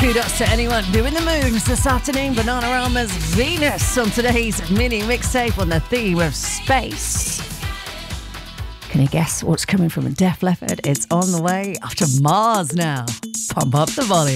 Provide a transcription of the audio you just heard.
Kudos to anyone doing the moons this afternoon. Bananarama's Venus on today's mini mixtape on the theme of space. Can you guess what's coming from Def Leppard? It's on the way after Mars now. Pump up the volume.